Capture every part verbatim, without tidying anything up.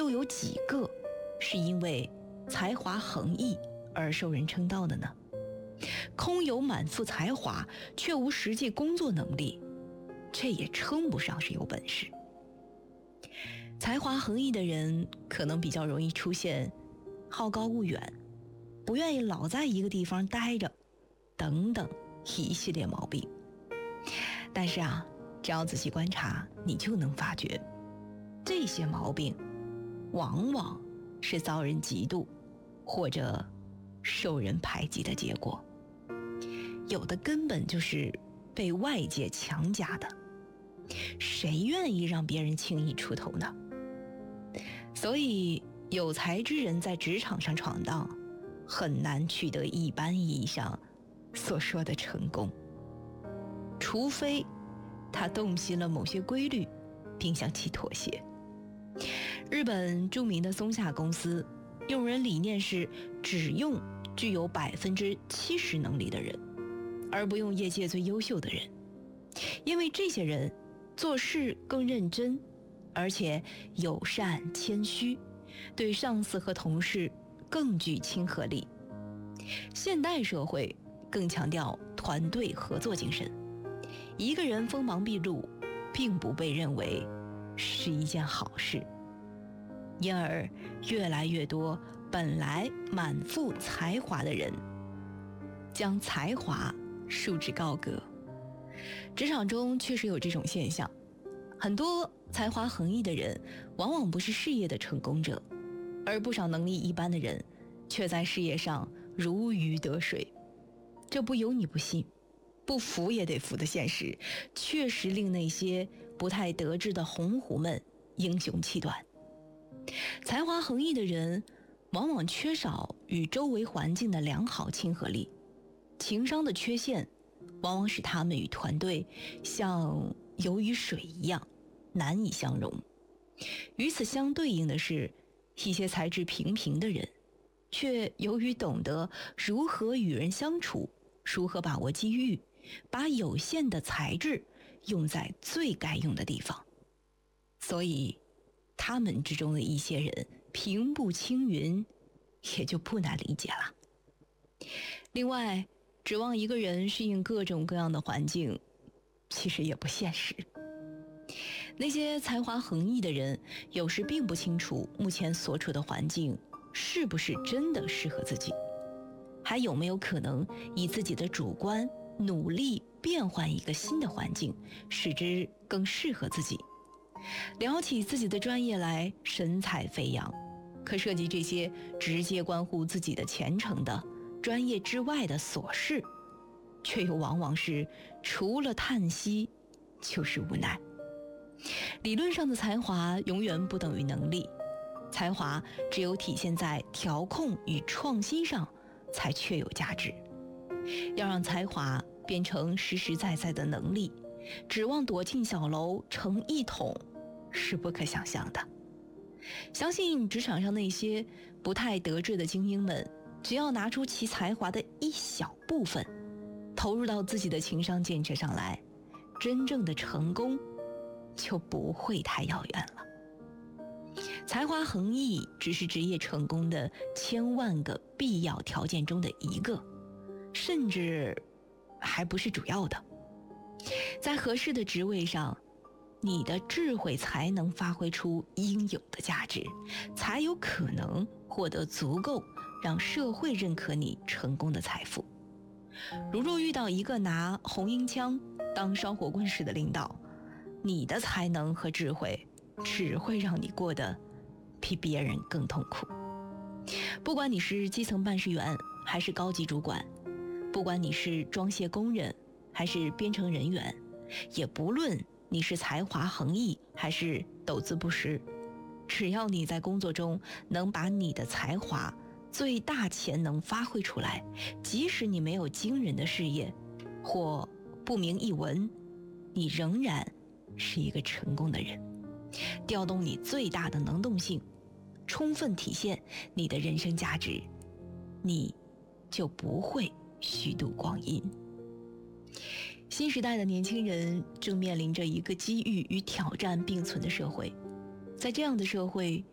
又有几个是因为才华横溢而受人称道的呢？空有满腹才华却无实际工作能力，这也称不上是有本事。才华横溢的人可能比较容易出现好高骛远，不愿意老在一个地方待着，等等一系列毛病。但是啊，只要仔细观察，你就能发觉，这些毛病往往是遭人嫉妒或者受人排挤的结果，有的根本就是被外界强加的，谁愿意让别人轻易出头呢？所以有才之人在职场上闯荡，很难取得一般意义上所说的成功，除非他洞悉了某些规律并向其妥协。日本著名的松下公司用人理念是只用具有百分之七十能力的人，而不用业界最优秀的人，因为这些人做事更认真，而且友善谦虚，对上司和同事更具亲和力。现代社会更强调团队合作精神，一个人锋芒毕露并不被认为是一件好事，因而越来越多本来满腹才华的人将才华束之高阁。职场中确实有这种现象，很多才华横溢的人往往不是事业的成功者，而不少能力一般的人却在事业上如鱼得水。这不由你不信，不服也得服的现实，确实令那些不太得志的鸿鹄们英雄气短。才华横溢的人往往缺少与周围环境的良好亲和力，情商的缺陷往往使他们与团队像油与水一样难以相容。与此相对应的是，一些才智平平的人却由于懂得如何与人相处，如何把握机遇，把有限的才智用在最该用的地方，所以他们之中的一些人平步青云也就不难理解了。另外，指望一个人适应各种各样的环境，其实也不现实。那些才华横溢的人有时并不清楚目前所处的环境是不是真的适合自己，还有没有可能以自己的主观努力变换一个新的环境，使之更适合自己。聊起自己的专业来神采飞扬，可涉及这些直接关乎自己的前程的专业之外的琐事，却又往往是除了叹息就是无奈。理论上的才华永远不等于能力，才华只有体现在调控与创新上才确有价值。要让才华变成实实在在的能力，指望躲进小楼成一统是不可想象的。相信职场上那些不太得志的精英们，只要拿出其才华的一小部分，投入到自己的情商建设上来，真正的成功就不会太遥远了。才华横溢只是职业成功的千万个必要条件中的一个，甚至还不是主要的。在合适的职位上，你的智慧才能发挥出应有的价值，才有可能获得足够让社会认可你成功的财富。如若遇到一个拿红缨枪当烧火棍式的领导，你的才能和智慧只会让你过得比别人更痛苦。不管你是基层办事员还是高级主管，不管你是装卸工人还是编程人员，也不论你是才华横溢还是斗姿不实，只要你在工作中能把你的才华最大潜能发挥出来，即使你没有惊人的事业或不名一文，你仍然是一个成功的人。调动你最大的能动性，充分体现你的人生价值，你就不会虚度光阴。新时代的年轻人正面临着一个机遇与挑战并存的社会，在这样的社会，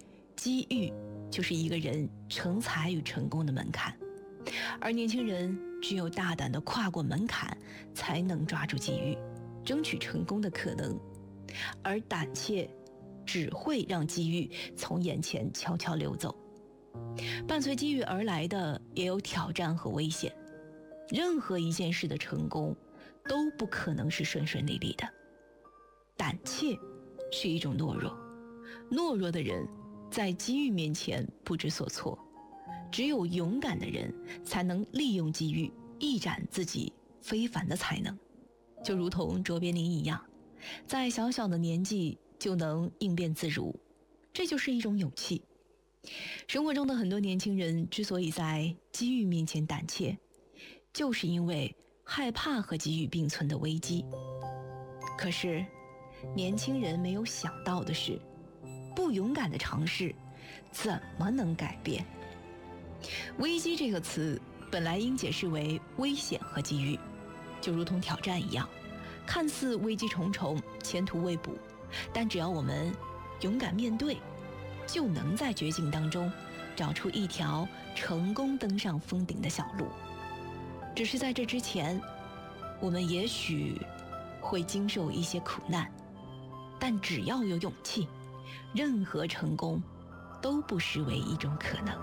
机遇就是一个人成才与成功的门槛，而年轻人只有大胆地跨过门槛，才能抓住机遇，争取成功的可能。而胆怯只会让机遇从眼前悄悄溜走。伴随机遇而来的也有挑战和危险，任何一件事的成功都不可能是顺顺利利的。胆怯是一种懦弱，懦弱的人在机遇面前不知所措，只有勇敢的人才能利用机遇，一展自己非凡的才能。就如同卓别林一样，在小小的年纪就能应变自如，这就是一种勇气。生活中的很多年轻人之所以在机遇面前胆怯，就是因为害怕和机遇并存的危机。可是年轻人没有想到的是，不勇敢的尝试怎么能改变？危机这个词本来应解释为危险和机遇，就如同挑战一样，看似危机重重，前途未卜，但只要我们勇敢面对，就能在绝境当中找出一条成功登上峰顶的小路。只是在这之前，我们也许会经受一些苦难，但只要有勇气，任何成功都不失为一种可能。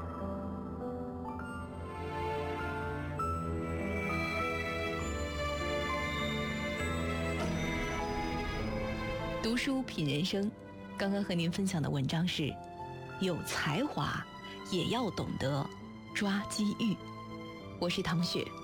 读书品人生，刚刚和您分享的文章是有才华也要懂得抓机遇。我是唐雪。